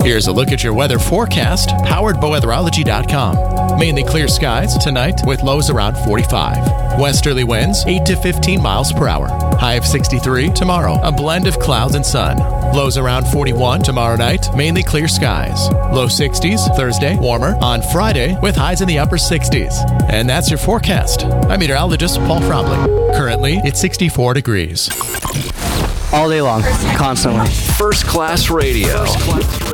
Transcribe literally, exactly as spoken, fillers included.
Here's a look at your weather forecast, powered by weatherology dot com. Mainly clear skies tonight with lows around forty-five. Westerly winds eight to fifteen miles per hour. High of sixty-three tomorrow, a blend of clouds and sun. Lows around forty-one tomorrow night, mainly clear skies. Low sixties Thursday, warmer on Friday with highs in the upper sixties. And that's your forecast. I'm meteorologist Paul Frobling. Currently, it's sixty-four degrees. All day long, constantly. First Class Radio.